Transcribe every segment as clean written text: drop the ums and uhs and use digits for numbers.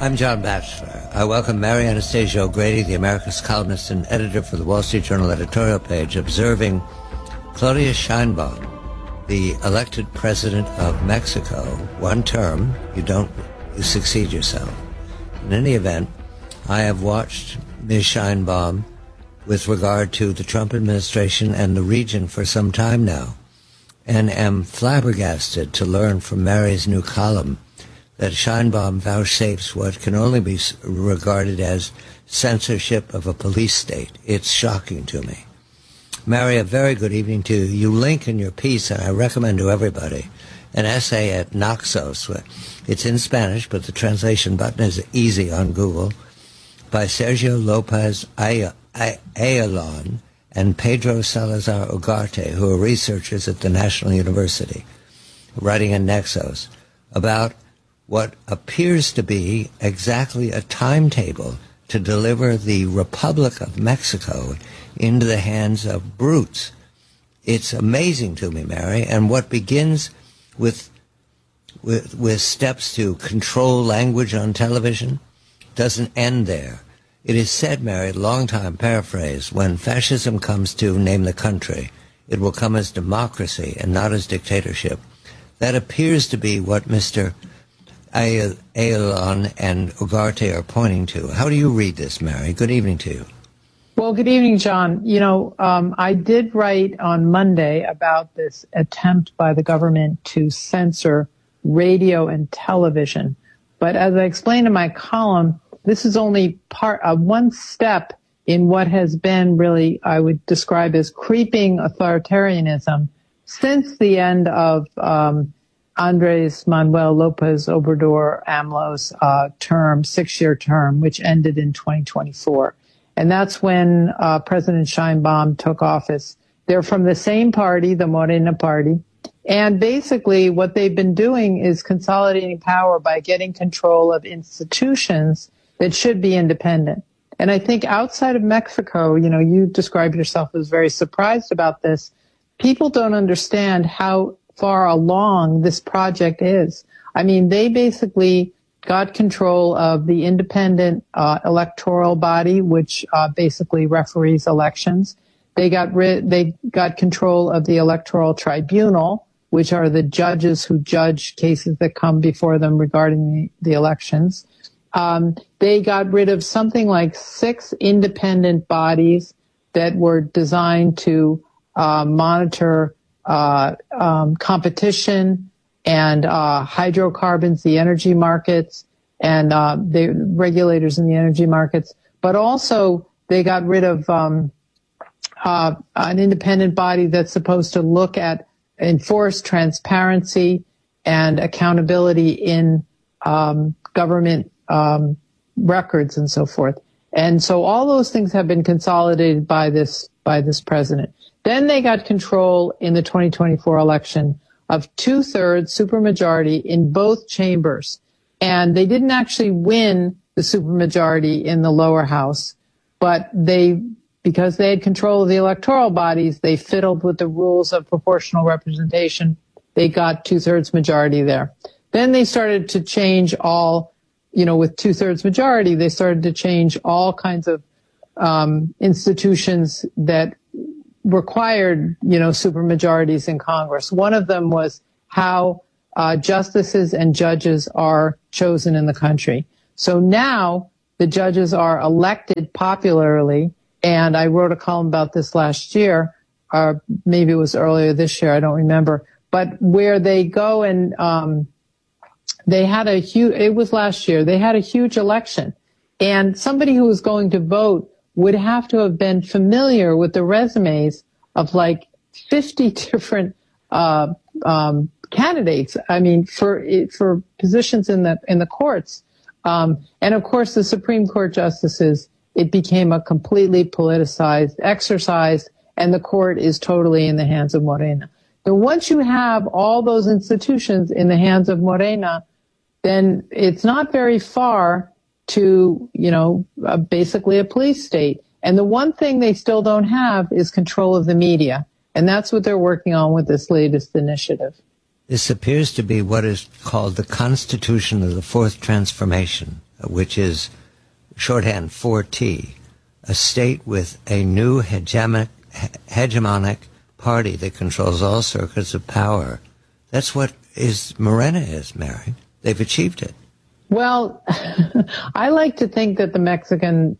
I'm John Batchelor. I welcome Mary Anastasia O'Grady, the America's columnist and editor for the Wall Street Journal editorial page, observing Claudia Sheinbaum, the elected president of Mexico, one term, you succeed yourself. In any event, I have watched Ms. Sheinbaum with regard to the Trump administration and the region for some time now, and am flabbergasted to learn from Mary's new column that Sheinbaum vouchsafes what can only be regarded as censorship of a police state. It's shocking to me. Mary, a very good evening to you. You link in your piece, and I recommend to everybody, an essay at Naxos. It's in Spanish, but the translation button is easy on Google, by Sergio Lopez Ayalon and Pedro Salazar Ugarte, who are researchers at the National University, writing in Naxos about what appears to be exactly a timetable to deliver the Republic of Mexico into the hands of brutes. It's amazing to me, Mary, and what begins with steps to control language on television doesn't end there. It is said, Mary, long time paraphrase, when fascism comes to name the country, it will come as democracy and not as dictatorship. That appears to be what Mr. Ayalon and Ugarte are pointing to. How do you read this, Mary? Good evening to you. Well, good evening, John. I did write on Monday about this attempt by the government to censor radio and television. But as I explained in my column, this is only one step in what has been really, I would describe as creeping authoritarianism since the end of Andres Manuel Lopez Obrador AMLO's term, 6-year term, which ended in 2024. And that's when President Sheinbaum took office. They're from the same party, the Morena party. And basically what they've been doing is consolidating power by getting control of institutions that should be independent. And I think outside of Mexico, you describe yourself as very surprised about this. People don't understand how far along this project is. I mean, they basically got control of the independent electoral body, which basically referees elections. They got control of the electoral tribunal, which are the judges who judge cases that come before them regarding the elections. They got rid of something like 6 independent bodies that were designed to monitor competition and hydrocarbons, the energy markets, and the regulators in the energy markets. But also they got rid of an independent body that's supposed to enforce transparency and accountability in government records and so forth. And so all those things have been consolidated by this president. Then they got control in the 2024 election of 2/3 supermajority in both chambers. And they didn't actually win the supermajority in the lower house, but because they had control of the electoral bodies, they fiddled with the rules of proportional representation. They got 2/3 majority there. Then they started to change with 2/3 majority, they started to change all kinds of institutions that required, supermajorities in Congress. One of them was how justices and judges are chosen in the country. So now the judges are elected popularly, and I wrote a column about this last year, or maybe it was earlier this year, I don't remember, but where they go and it was last year, they had a huge election, and somebody who was going to vote would have to have been familiar with the resumes of like 50 different candidates. I mean, for positions in the courts, and of course the Supreme Court justices. It became a completely politicized exercise, and the court is totally in the hands of Morena. So once you have all those institutions in the hands of Morena, then it's not very far to, basically a police state. And the one thing they still don't have is control of the media. And that's what they're working on with this latest initiative. This appears to be what is called the Constitution of the Fourth Transformation. which is shorthand 4T, a state with a new hegemonic party that controls all circuits of power. That's what Morena is, Mary. They've achieved it. Well, I like to think that the Mexican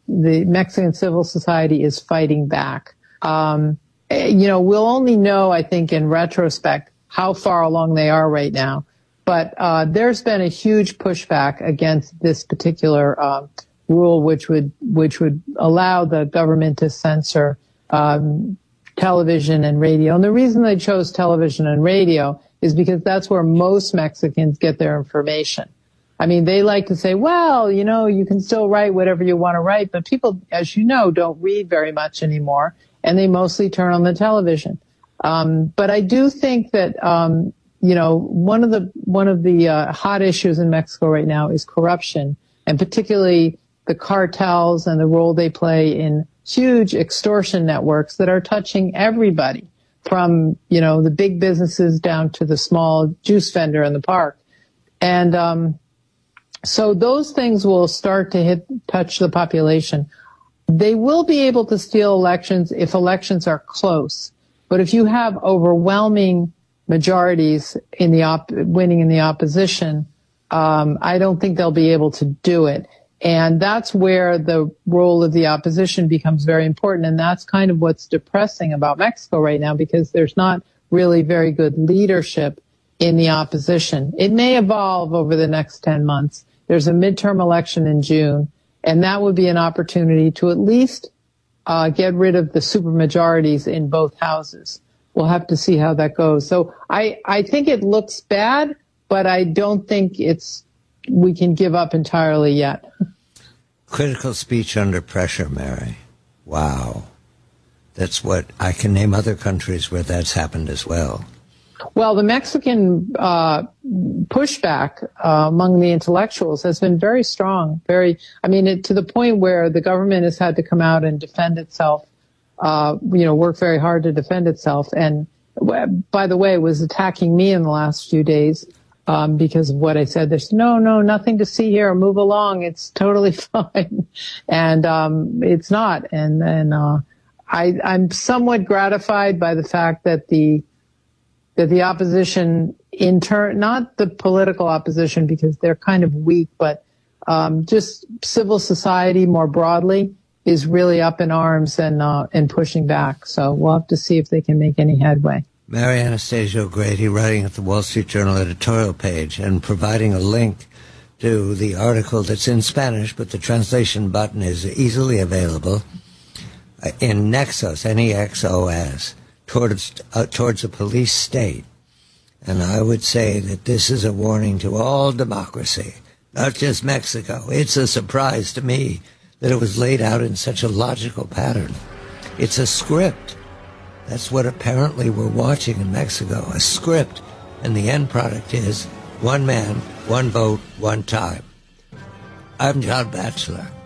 civil society is fighting back. We'll only know, I think, in retrospect, how far along they are right now. But there's been a huge pushback against this particular rule, which would allow the government to censor television and radio. And the reason they chose television and radio is because that's where most Mexicans get their information. I mean, they like to say, well, you can still write whatever you want to write, but people, as you know, don't read very much anymore, and they mostly turn on the television. But I do think that, one of the hot issues in Mexico right now is corruption, and particularly the cartels and the role they play in huge extortion networks that are touching everybody, from, the big businesses down to the small juice vendor in the park. And, so those things will start to touch the population. They will be able to steal elections if elections are close. But if you have overwhelming majorities winning in the opposition, I don't think they'll be able to do it. And that's where the role of the opposition becomes very important. And that's kind of what's depressing about Mexico right now, because there's not really very good leadership in the opposition. It may evolve over the next 10 months. There's a midterm election in June, and that would be an opportunity to at least get rid of the supermajorities in both houses. We'll have to see how that goes. So I think it looks bad, but I don't think we can give up entirely yet. Critical speech under pressure, Mary. Wow. That's what I can name other countries where that's happened as well. Well, the Mexican pushback among the intellectuals has been very strong, to the point where the government has had to come out and defend itself, work very hard to defend itself. And by the way, was attacking me in the last few days because of what I said. There's no, nothing to see here. Move along. It's totally fine. And it's not. And I'm somewhat gratified by the fact that the opposition, in turn, not the political opposition because they're kind of weak, but just civil society more broadly is really up in arms and pushing back. So we'll have to see if they can make any headway. Mary Anastasia O'Grady, writing at the Wall Street Journal editorial page and providing a link to the article that's in Spanish, but the translation button is easily available in Nexos, N-E-X-O-S. Towards a police state. And I would say that this is a warning to all democracy, not just Mexico. It's a surprise to me that it was laid out in such a logical pattern. It's a script. That's what apparently we're watching in Mexico, a script. And the end product is one man, one vote, one time. I'm John Batchelor.